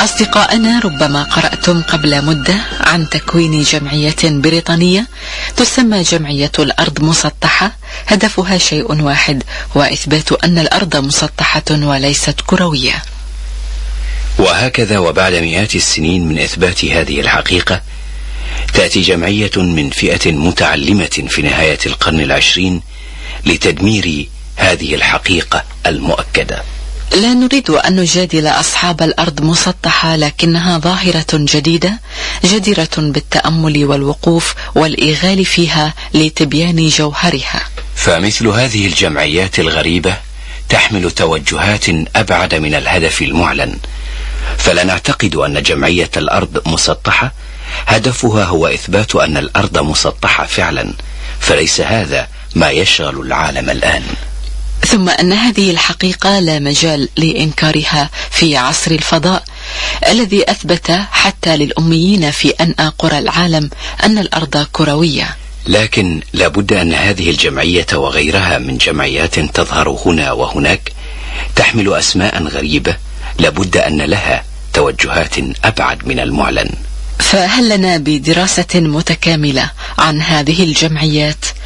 أصدقائنا، ربما قرأتم قبل مدة عن تكوين جمعية بريطانية تسمى جمعية الأرض مسطحة، هدفها شيء واحد، وإثبات أن الأرض مسطحة وليست كروية. وهكذا وبعد مئات السنين من إثبات هذه الحقيقة، تأتي جمعية من فئة متعلمة في نهاية القرن العشرين لتدمير هذه الحقيقة المؤكدة. لا نريد أن نجادل أصحاب الأرض مسطحة، لكنها ظاهرة جديدة جديرة بالتأمل والوقوف والإغال فيها لتبيان جوهرها. فمثل هذه الجمعيات الغريبة تحمل توجهات أبعد من الهدف المعلن، فلا نعتقد أن جمعية الأرض مسطحة هدفها هو إثبات أن الأرض مسطحة فعلا، فليس هذا ما يشغل العالم الآن. ثم أن هذه الحقيقة لا مجال لإنكارها في عصر الفضاء الذي أثبت حتى للأميين في أنأى قرى العالم أن الأرض كروية. لكن لابد أن هذه الجمعية وغيرها من جمعيات تظهر هنا وهناك تحمل أسماء غريبة، لابد أن لها توجهات أبعد من المعلن. فهل لنا بدراسة متكاملة عن هذه الجمعيات